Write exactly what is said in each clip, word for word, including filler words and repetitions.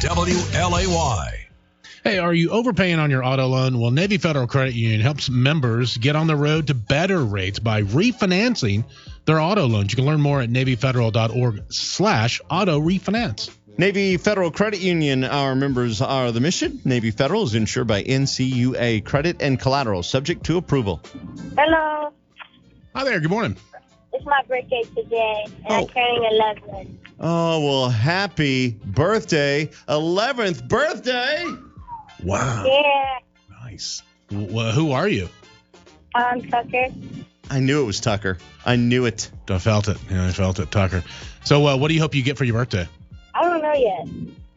W L A Y. Hey, are you overpaying on your auto loan? Well, Navy Federal Credit Union helps members get on the road to better rates by refinancing their auto loans. You can learn more at NavyFederal.org slash auto refinance. Navy Federal Credit Union, our members are the mission. Navy Federal is insured by N C U A. Credit and collateral subject to approval. Hello. Hi there. Good morning. It's my birthday today, and Oh. I'm turning eleven. Oh, well, happy birthday. eleventh birthday. Wow. Yeah. Nice. Well, who are you? Um, Tucker. I knew it was Tucker. I knew it. I felt it. Yeah, I felt it, Tucker. So uh, what do you hope you get for your birthday? I don't know yet.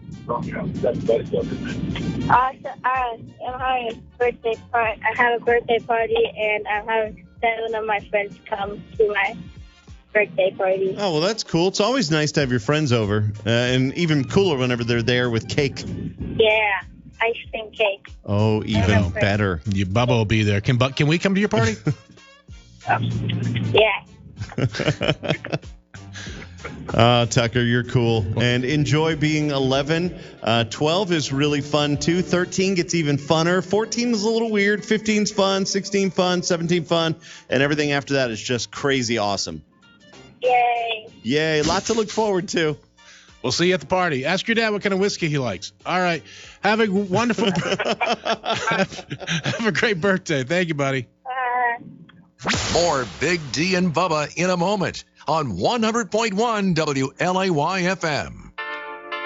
Uh, so, uh, I'm having a birthday party. I have a birthday party, and I'm having seven of my friends come to my birthday party. Oh, well, that's cool. It's always nice to have your friends over, uh, and even cooler whenever they're there with cake. Yeah, ice cream cake. Oh, even Oh. better. You, Bubba will be there. Can Bu- Can we come to your party? Yeah. Uh, Tucker, you're cool. And enjoy being eleven. Uh, twelve is really fun, too. thirteen gets even funner. fourteen is a little weird. fifteen's fun. sixteen fun. seventeen fun. And everything after that is just crazy awesome. Yay. Yay. Lot to look forward to. We'll see you at the party. Ask your dad what kind of whiskey he likes. All right. Have a wonderful have, have a great birthday. Thank you, buddy. Uh, More Big D and Bubba in a moment on one hundred point one W L A Y F M.